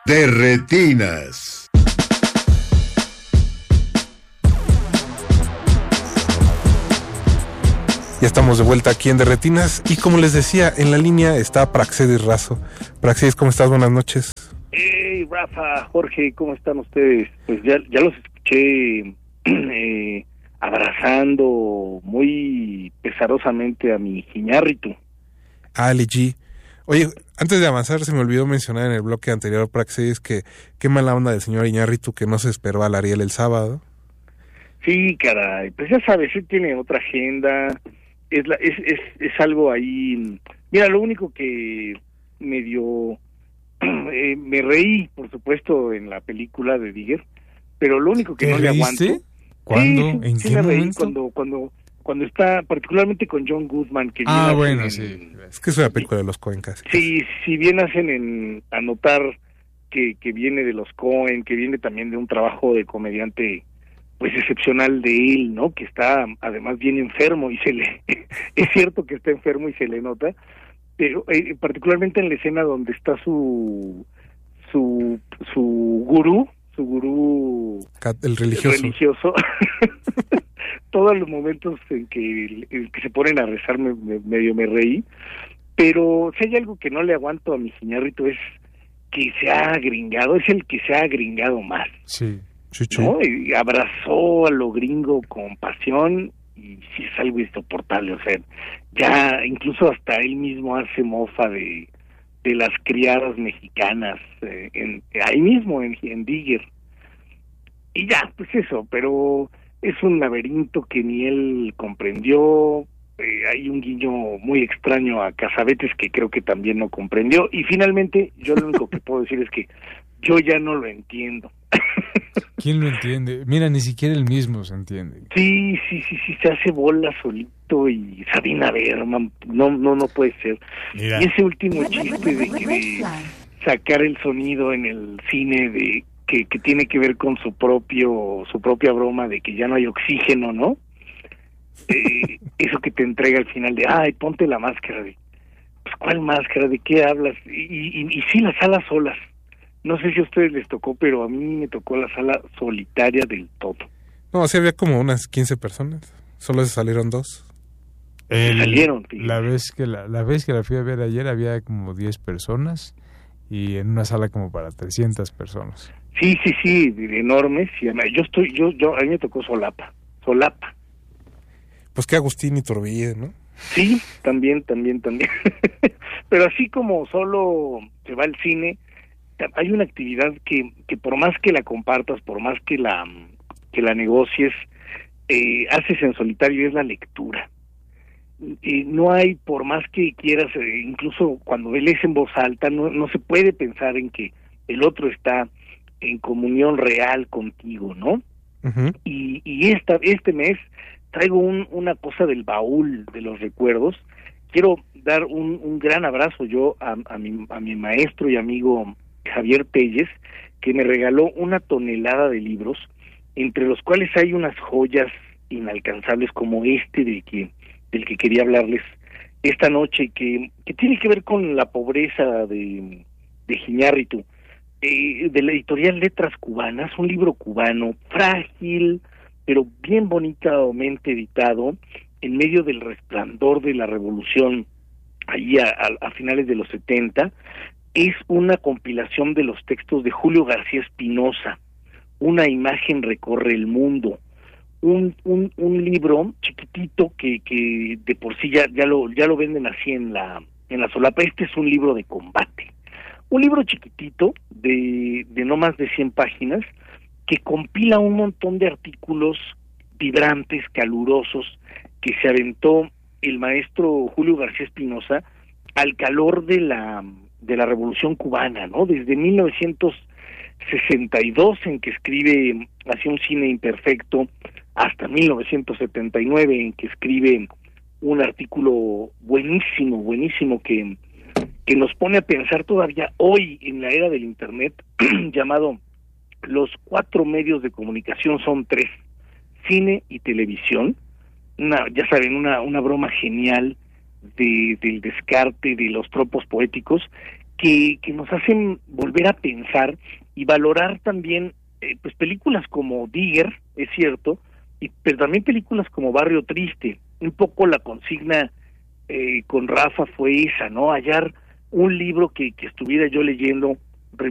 de Retinas. Ya estamos de vuelta aquí en De Retinas y como les decía, en la línea está Praxedis Razo. Praxedis, ¿cómo estás? Buenas noches. Hey, Rafa, Jorge, ¿cómo están ustedes? Pues ya los escuché abrazando muy pesarosamente a mi Iñárritu. Ali G. Oye, antes de avanzar, se me olvidó mencionar en el bloque anterior, Praxedis, que qué mala onda del señor Iñárritu que no se esperó al Ariel el sábado. Sí, caray, pues ya sabes, él tiene otra agenda, es algo ahí. Mira, lo único que medio me reí, por supuesto, en la película de Digger, pero lo único que no le aguanto. ¿Cuándo? Sí, ¿En sí qué me reí momento? cuando está, particularmente con John Goodman, que Ah, bien bueno, hacen sí. Es que es una película de los Coen casi. Sí, si bien hacen en anotar que viene de los Coen, que viene también de un trabajo de comediante pues excepcional de él, ¿no? Que está además bien enfermo y es cierto que está enfermo y se le nota, pero particularmente en la escena donde está su gurú, el religioso. todos los momentos en que se ponen a rezar medio me reí, pero si hay algo que no le aguanto a mi Iñárritu es que se ha agringado, es el que se ha agringado más. Sí. ¿No? Y abrazó a lo gringo con pasión y sí es algo insoportable, o sea, ya incluso hasta él mismo hace mofa de las criadas mexicanas ahí mismo en Digger. Y ya, pues eso, pero es un laberinto que ni él comprendió. Hay un guiño muy extraño a Casabetes que creo que también no comprendió. Y finalmente, yo lo único que puedo decir es que yo ya no lo entiendo. ¿Quién lo entiende? Mira, ni siquiera él mismo se entiende. Sí, se hace bola solito y Sabina Berman, no puede ser. Mira. Y ese último chiste de sacar el sonido en el cine de que tiene que ver con su propia broma de que ya no hay oxígeno, ¿no? Eso que te entrega al final de, ay, ponte la máscara. Pues, ¿cuál máscara? ¿De qué hablas? Y sí, las salas solas. No sé si a ustedes les tocó, pero a mí me tocó la sala solitaria del todo. No, sí había como unas 15 personas. Solo se salieron 2. Salieron. La vez que la fui a ver ayer había como 10 personas y en una sala como para 300 personas. Sí, enormes. Y a mí me tocó solapa. Pues que Agustín Iturbide, ¿no? Sí, también. Pero así como solo se va al cine, hay una actividad que por más que la compartas, por más que la negocies, haces en solitario, es la lectura. No hay, por más que quieras, incluso cuando lees en voz alta, no se puede pensar en que el otro está en comunión real contigo, ¿no? Uh-huh. Y este mes traigo una cosa del baúl de los recuerdos. Quiero dar un gran abrazo yo a mi maestro y amigo Javier Telles, que me regaló 1 tonelada de libros, entre los cuales hay unas joyas inalcanzables como del que quería hablarles esta noche, que tiene que ver con la pobreza de Iñárritu, de la editorial Letras Cubanas, un libro cubano frágil, pero bien bonitamente editado, en medio del resplandor de la revolución, allí a finales de los 70, es una compilación de los textos de Julio García Espinosa, Una imagen recorre el mundo, un libro chiquitito que de por sí ya lo venden así en la solapa. Este es un libro de combate, un libro chiquitito de no más de 100 páginas, que compila un montón de artículos vibrantes, calurosos, que se aventó el maestro Julio García Espinosa al calor de la Revolución Cubana, ¿no? Desde 1962, en que escribe Hacia un cine imperfecto, hasta 1979, en que escribe un artículo buenísimo que nos pone a pensar todavía hoy en la era del internet, llamado Los 4 medios de comunicación son 3: cine y televisión. Ya saben, una broma genial del descarte de los tropos poéticos, que nos hacen volver a pensar y valorar también pues películas como Digger, es cierto, pero también películas como Barrio Triste. Un poco la consigna con Rafa fue esa, ¿no? Hallar un libro que estuviera yo leyendo